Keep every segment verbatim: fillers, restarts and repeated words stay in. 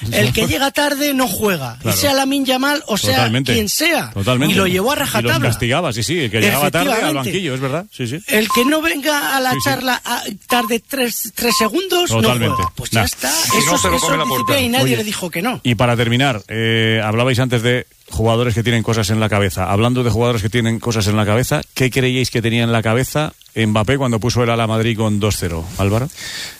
el que llega tarde no juega, claro. sea Lamine Yamal o sea Totalmente. quien sea. Totalmente. Y lo llevó a rajatabla. Y los castigaba, sí, sí, el que llegaba tarde al banquillo, es verdad. Sí, sí. El que no venga a la sí, charla a, tarde tres, tres segundos, Totalmente. no juega. Pues nah. ya está. Si Eso, no, se lo eso come la es disciplina puerta. y nadie Oye, le dijo que no. Y para terminar, eh, hablabais antes de jugadores que tienen cosas en la cabeza. Hablando de jugadores que tienen cosas en la cabeza, ¿qué creíais que tenía en la cabeza Mbappé cuando puso el Ala Madrid con dos cero? Álvaro.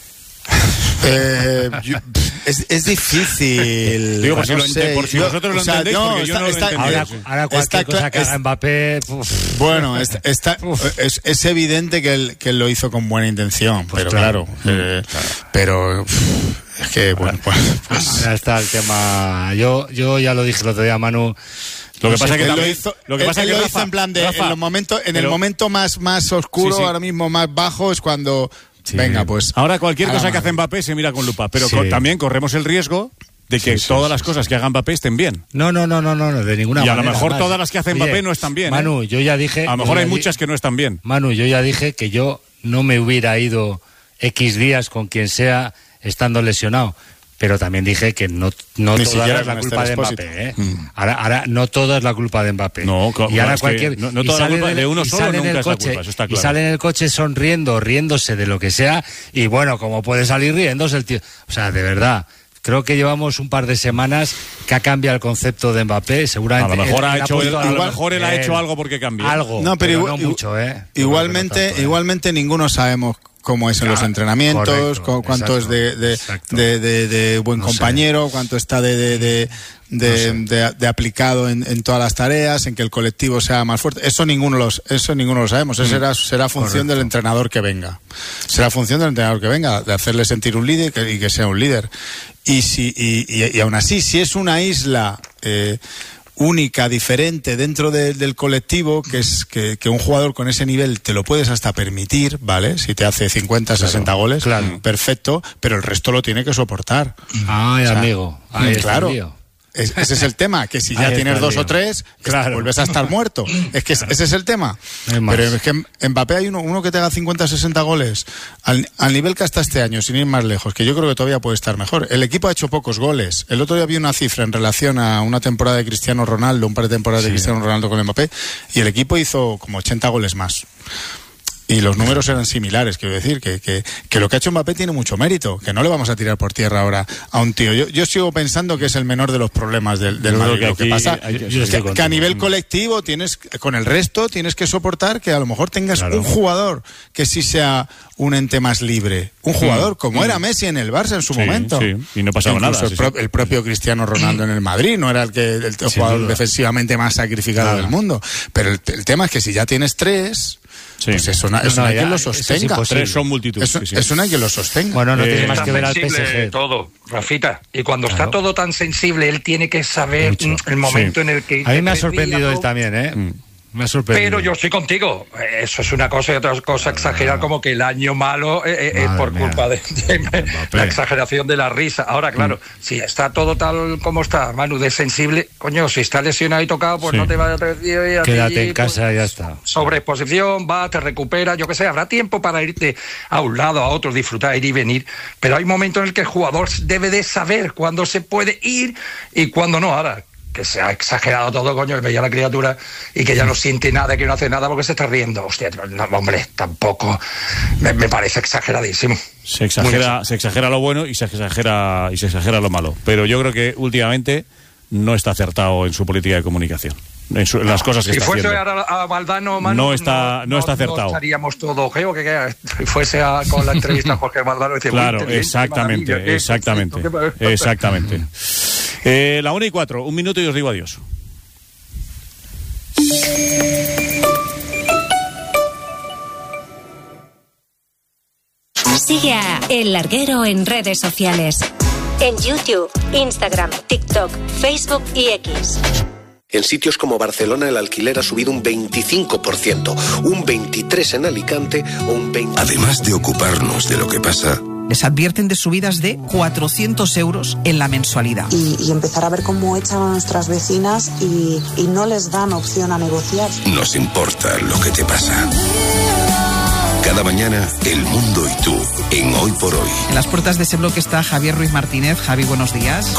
Eh, yo, es, es difícil. Digo, por si, no lo ente, sé, por si yo, vosotros lo o sea, entendéis, no, porque está, yo no está, lo entendí. Ahora, ahora cualquier está, cosa que es, haga Mbappé... Uf. Bueno, está, está, es, es evidente que él, que él lo hizo con buena intención, Pues pero claro, claro, eh, claro. pero uf, es que, bueno, pues... pues Ya está el tema. Yo, yo ya lo dije el otro día, Manu. Lo que pasa es que él también, lo hizo, lo que él, pasa él es que lo Rafa, hizo en plan de Rafa, en los momentos, en pero, el momento más más oscuro, sí, sí. ahora mismo más bajo es cuando Sí. venga, pues Ahora cualquier cosa que hace Madrid. Mbappé se mira con lupa, pero Sí. co- también corremos el riesgo de que Sí, sí, todas sí, las sí. cosas que haga Mbappé estén bien. No, no, no, no, no, de ninguna Y a manera. lo mejor más. todas las que hace Mbappé Oye, no están bien. Manu, ¿eh? yo ya dije... A lo mejor yo hay ya di- muchas que no están bien. Manu, yo ya dije que yo no me hubiera ido X días con quien sea estando lesionado. Pero también dije que no, no Ni toda siquiera es la con culpa Esther de Expósito. Mbappé, ¿eh? Mm. Ahora, ahora no todo es la culpa de Mbappé. No, co- y ahora es que cualquier no- no y toda la sale culpa del- de uno y solo sale en nunca el es la coche, culpa, eso está Y claro. sale en el coche sonriendo, riéndose de lo que sea, y bueno, como puede salir riéndose el tío. O sea, de verdad. Creo que llevamos un par de semanas que ha cambiado el concepto de Mbappé. Seguramente A lo mejor, él- ha, él hecho, puesto a lo algo- mejor él ha él- hecho algo porque cambió. Algo, No, pero pero igual- no mucho, ¿eh? Igualmente, Creo que no tanto, ¿eh? igualmente ninguno sabemos cómo es en los Ah, entrenamientos, correcto, cu- cuánto exacto, es de, de, exacto. de, de- de buen No sé. compañero, cuánto está de, de, de, de, No sé. de- de aplicado en, en todas las tareas, en que el colectivo sea más fuerte. Eso ninguno los, eso ninguno lo sabemos. Eso será, será función Correcto. del entrenador que venga. Será función del entrenador que venga, de hacerle sentir un líder y que, y que sea un líder. Y si, y, y, y aún así, si es una isla eh, única, diferente dentro de, del colectivo, que es que, que un jugador con ese nivel te lo puedes hasta permitir, ¿vale? Si te hace cincuenta, Claro, sesenta goles, claro. perfecto, pero el resto lo tiene que soportar. Ay, O sea, amigo. Ahí está claro. el lío. Es- ese es el tema, que si ya Ahí tienes está el dos lío. o tres, Claro. vuelves a estar muerto. Es que es- ese es el tema. No hay más. Pero es que en Mbappé hay uno, uno que te haga cincuenta, sesenta goles al, al nivel que hasta este año, sin ir más lejos, que yo creo que todavía puede estar mejor. El equipo ha hecho pocos goles. El otro día vi una cifra en relación a una temporada de Cristiano Ronaldo, un par de temporadas de Sí. Cristiano Ronaldo con Mbappé, y el equipo hizo como ochenta goles más. Y los números eran similares, quiero decir, que, que, que lo que ha hecho Mbappé tiene mucho mérito, que no le vamos a tirar por tierra ahora a un tío. Yo, yo sigo pensando que es el menor de los problemas del, del Yo creo Madrid. que Lo que aquí pasa hay- yo es estoy que, que a contigo. nivel colectivo tienes, con el resto, tienes que soportar que a lo mejor tengas Claro. un jugador que sí sea un ente más libre. Un jugador como era Messi en el Barça en su Sí, momento. sí, y no pasaba Incluso nada, El, sí, pro- sí. el propio Cristiano Ronaldo en el Madrid no era el, que, el, el jugador duda. defensivamente más sacrificado Nada. del mundo. Pero el, el tema es que si ya tienes tres... Sí. Pues eso, no, No, eso no no, hay ya, quien lo eso es sostenga. imposible. Tres son multitud. Eso, sí, sí. eso no hay quien lo sostenga. Bueno, no Eh, tiene más Tan que ver al P S sensible G. todo, Rafita. Y cuando Claro. está todo tan sensible, él tiene que saber Mucho. mm, el momento Sí. en el que... A mí me ha te sorprendido desvía, él también, ¿eh? Mm. Me ha sorprendido. Pero yo estoy contigo. Eso es una cosa y otra cosa exagerar, como que el año malo eh, eh, es Madre por mía. culpa de, de la exageración de la risa. Ahora, claro, si está todo tal como está, Manu, de sensible, coño, si está lesionado y tocado, pues Sí. no te vayas a decir... Quédate en casa y ya está. Sobreexposición, va, te recupera, yo qué sé, habrá tiempo para irte a un lado, a otro, disfrutar, ir y venir, pero hay momentos en el que el jugador debe de saber cuándo se puede ir y cuándo no. Ahora, que se ha exagerado todo, coño, que veía a la criatura y que ya no siente nada, que no hace nada porque se está riendo. Hostia, no, hombre, tampoco me, me parece exageradísimo. Se exagera, se exagera lo bueno y se exagera y se exagera lo malo. Pero yo creo que últimamente no está acertado en su política de comunicación. En, su, en las cosas que Si está fuese haciendo. ahora a Valdano, Manu, No está- no está acertado. No estaríamos todos geo, que, que si fuese a, con la entrevista a Jorge Valdano, decía, Claro, "Uy, qué bien, exactamente, qué maravilla, qué exactamente, perfecto, qué- exactamente. Eh, la una y cuatro, un minuto y os digo adiós. Sigue a El Larguero en redes sociales. En YouTube, Instagram, TikTok, Facebook y X. En sitios como Barcelona el alquiler ha subido un veinticinco por ciento, un veintitrés por ciento en Alicante o un veinte por ciento. Además de ocuparnos de lo que pasa, les advierten de subidas de cuatrocientos euros en la mensualidad. Y, y empezar a ver cómo echan a nuestras vecinas y, y no les dan opción a negociar. nos importa lo que te pasa. Cada mañana, el mundo y tú, en Hoy por Hoy. En las puertas de ese bloque está Javier Ruiz Martínez. Javi, buenos días.